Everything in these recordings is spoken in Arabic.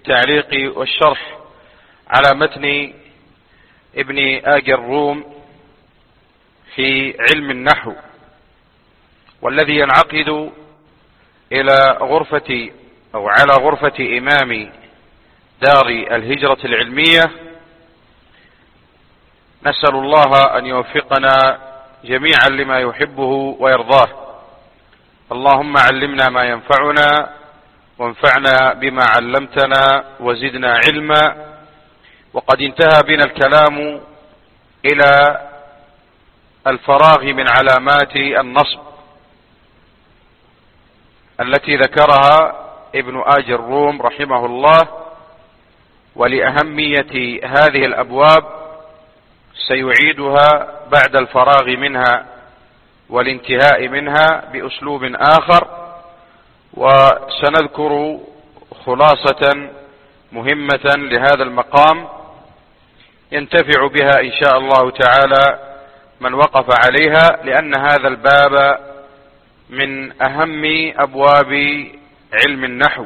التعليق والشرح على متن ابن آجروم في علم النحو، والذي ينعقد إلى غرفة أو على غرفة إمام دار الهجرة العلمية. نسأل الله أن يوفقنا جميعا لما يحبه ويرضاه. اللهم علمنا ما ينفعنا وانفعنا بما علمتنا وزدنا علما. وقد انتهى بنا الكلام إلى الفراغ من علامات النصب التي ذكرها ابن آجروم رحمه الله، ولأهمية هذه الأبواب سيعيدها بعد الفراغ منها والانتهاء منها بأسلوب آخر، وسنذكر خلاصة مهمة لهذا المقام ينتفع بها إن شاء الله تعالى من وقف عليها، لأن هذا الباب من أهم أبواب علم النحو،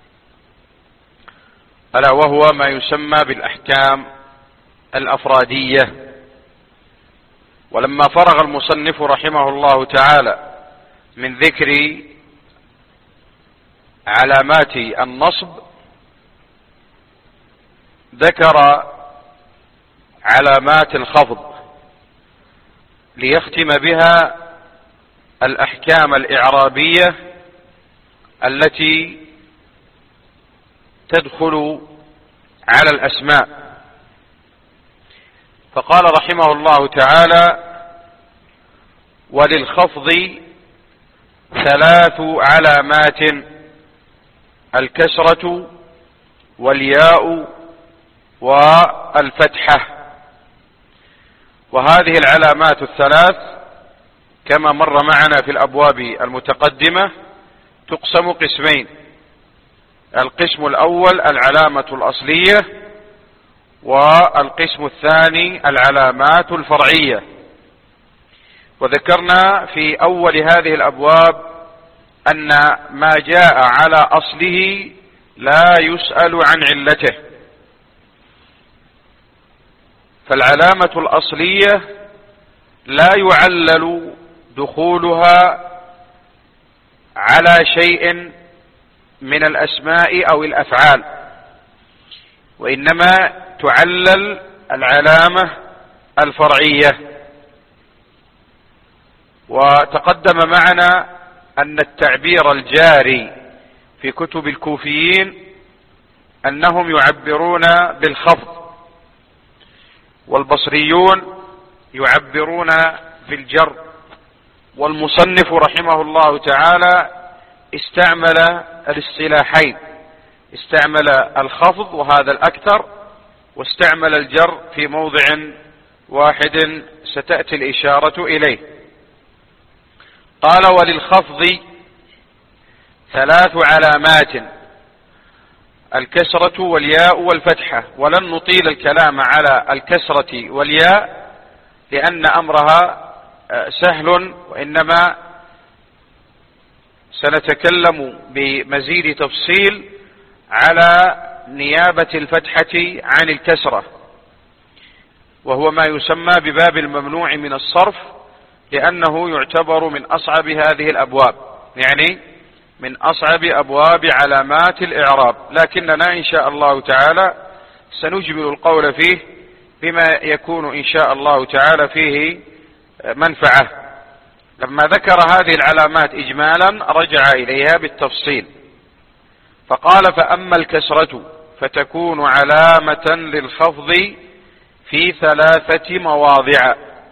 ألا وهو ما يسمى بالأحكام الأفرادية. ولما فرغ المصنف رحمه الله تعالى من ذكر علامات النصب ذكر علامات الخفض ليختم بها الأحكام الإعرابية التي تدخل على الأسماء. فقال رحمه الله تعالى: وللخفض 3 علامات: الكسرة والياء والفتحة. وهذه العلامات الثلاث كما مر معنا في الأبواب المتقدمة تقسم قسمين: القسم الأول العلامة الأصلية، والقسم الثاني العلامات الفرعية. وذكرنا في أول هذه الأبواب أن ما جاء على أصله لا يسأل عن علته، فالعلامة الأصلية لا يعلل دخولها على شيء من الأسماء أو الأفعال، وإنما تعلل العلامة الفرعية. وتقدم معنا أن التعبير الجاري في كتب الكوفيين أنهم يعبرون بالخفض، والبصريون يعبرون بالجر، والمصنف رحمه الله تعالى استعمل الاصطلاحين، استعمل الخفض وهذا الأكثر، واستعمل الجر في موضع واحد ستأتي الإشارة إليه. قال: وللخفض 3 علامات: الكسرة والياء والفتحة. ولن نطيل الكلام على الكسرة والياء لأن أمرها سهل، وإنما سنتكلم بمزيد تفصيل على نيابة الفتحة عن الكسرة، وهو ما يسمى بباب الممنوع من الصرف، لأنه يعتبر من أصعب هذه الأبواب، يعني من أصعب أبواب علامات الإعراب، لكننا إن شاء الله تعالى سنجمل القول فيه بما يكون إن شاء الله تعالى فيه منفعة. لما ذكر هذه العلامات إجمالا رجع إليها بالتفصيل، فقال: فأما الكسرة فتكون علامة للخفض في 3 مواضع،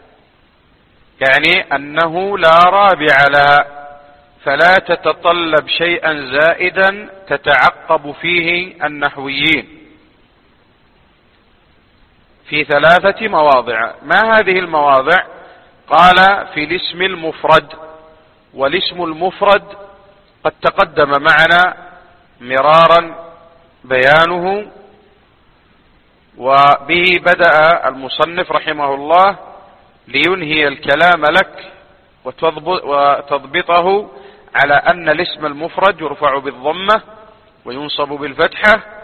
يعني أنه لا رابع لها، فلا تتطلب شيئا زائدا تتعقب فيه النحويين. في 3 مواضع. ما هذه المواضع؟ قال: في الاسم المفرد. والاسم المفرد قد تقدم معنا مرارا بيانه، وبه بدأ المصنف رحمه الله لينهي الكلام لك وتضبطه على أن الاسم المفرد يرفع بالضمة وينصب بالفتحة